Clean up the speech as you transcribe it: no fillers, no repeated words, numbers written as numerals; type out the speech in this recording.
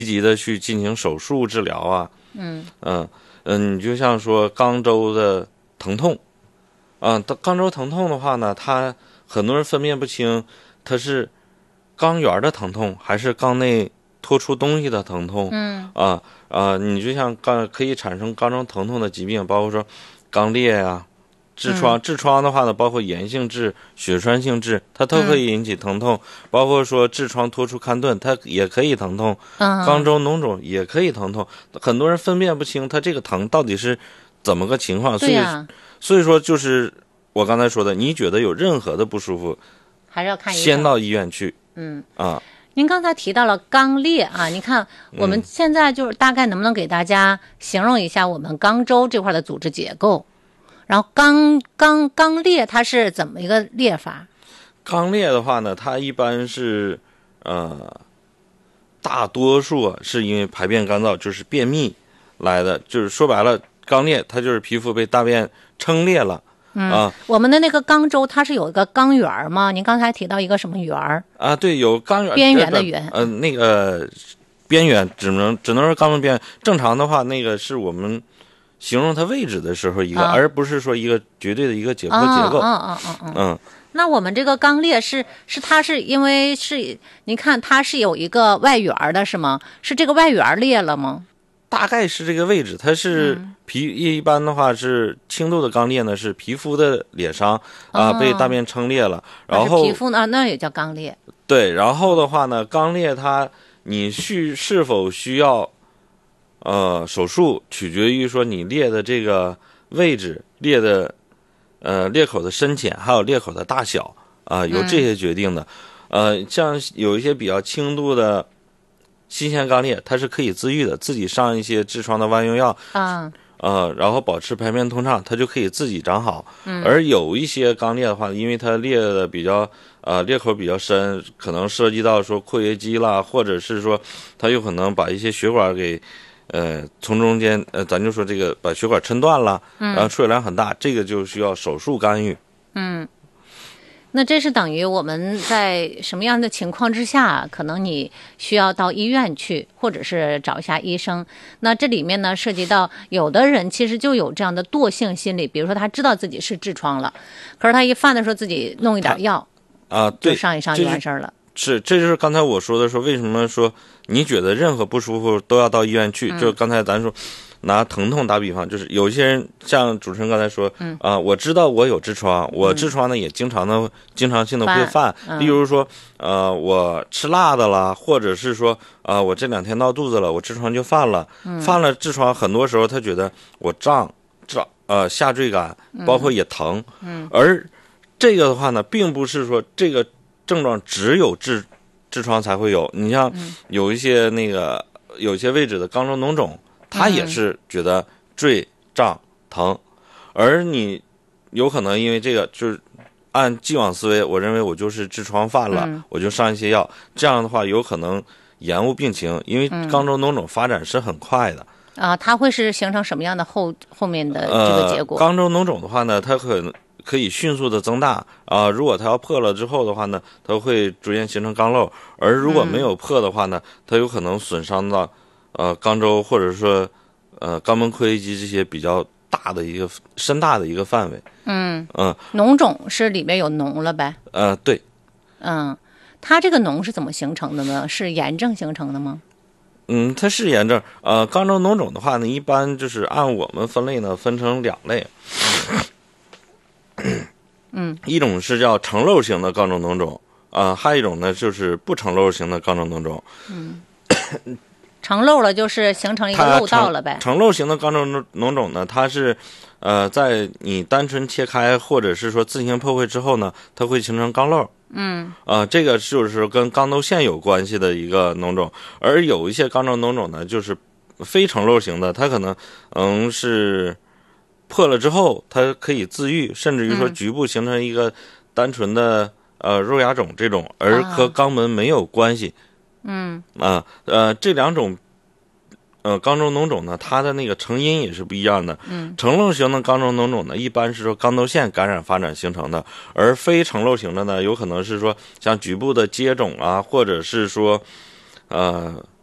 积极的去进行手术治疗啊。 嗯你就像说肛周的疼痛，肛周疼痛的话呢，它很多人分辨不清，它是肛源的疼痛还是肛内脱出东西的疼痛。你就像可以产生肛周疼痛的疾病，包括说肛裂呀、痔疮。痔疮的话呢，包括炎性痔、血栓性痔，它都可以引起疼痛。包括说痔疮脱出勘顿，它也可以疼痛。肛周脓肿也可以疼痛。很多人分辨不清它这个疼到底是怎么个情况。所以说就是我刚才说的，你觉得有任何的不舒服， 还是要看医生， 先到医院去。 您刚才提到了肛裂啊，你看我们现在就是大概能不能给大家形容一下我们肛周这块的组织结构？然后肛裂它是怎么一个裂法？ 肛裂的话呢，它一般是大多数是因为排便干燥，就是便秘来的。就是说白了，肛裂它就是皮肤被大便撑裂了。 我们的那个肛周它是有一个肛缘吗？您刚才提到一个什么缘啊？对，有肛缘， 边缘的缘。 那个边缘只能是肛门边缘。正常的话，那个是我们形容它位置的时候一个，而不是说一个绝对的一个结构。 那我们这个肛裂是它是因为是您看它是有一个外缘的是吗？是这个外缘裂了吗？ 大概是这个位置，它是一般的话是轻度的肛裂呢，是皮肤的裂伤被大便撑裂了，然后皮肤呢那也叫肛裂。 对，然后的话呢，肛裂你是否需要手术，取决于说你裂的这个位置、裂口的深浅，还有裂口的大小由这些决定的。像有一些比较轻度的新鲜肛裂，它是可以自愈的，自己上一些痔疮的外用药然后保持排便通畅，它就可以自己长好。而有一些肛裂的话，因为它裂的比较裂口比较深，可能涉及到说括约肌啦，或者是说它有可能把一些血管给从中间咱就说这个把血管抻断了，然后出血量很大，这个就需要手术干预。 那这是等于我们在什么样的情况之下，可能你需要到医院去，或者是找一下医生。那这里面呢，涉及到有的人其实就有这样的惰性心理，比如说他知道自己是痔疮了，可是他一犯的时候自己弄一点药对， 就上一上就完事儿了。 这就是刚才我说的，说为什么说你觉得任何不舒服都要到医院去？就刚才咱说拿疼痛打比方，就是有些人像主持人刚才说，我知道我有痔疮，我痔疮呢也经常性的会犯，例如说我吃辣的了，或者是说我这2天闹肚子了，我痔疮就犯了。犯了痔疮，很多时候他觉得我胀下坠感，包括也疼。而这个的话呢，并不是说这个症状只有痔疮才会有。你像有一些有些位置的肛周脓肿，他也是觉得坠胀疼，而你有可能因为这个就是按既往思维，我认为我就是痔疮犯了，我就上一些药，这样的话有可能延误病情，因为肛周脓肿发展是很快的。 它会是形成什么样的后面的这个结果？ 肛周脓肿的话呢，它可以迅速的增大如果它要破了之后的话呢，它会逐渐形成肛瘘，而如果没有破的话呢，它有可能损伤到肛周或者说肛门括约肌这些比较大的深大的一个范围。 脓肿是里面有脓了呗？ 对。 它这个脓是怎么形成的呢？是炎症形成的吗？ 它是炎症。肛周脓肿的话呢，一般就是按我们分类呢，分成2类。一种是叫承漏型的肛周脓肿还有一种呢就是不承漏型的肛周脓肿。 承漏了就是形成一个漏道了呗。 承漏型的肛周脓肿呢，它是在你单纯切开或者是说自行破溃之后呢，它会形成肛瘘。这个就是跟肛窦腺有关系的一个脓肿。而有一些肛周脓肿呢，就是非承漏型的，它可能是破了之后它可以自愈，甚至于说局部形成一个单纯的肉芽肿这种，而和肛门没有关系。这2种肛周脓肿呢，它的那个成因也是不一样的。承漏型的肛周脓肿呢，一般是说肛窦腺感染发展形成的，而非承漏型的呢，有可能是说像局部的疖肿或者是说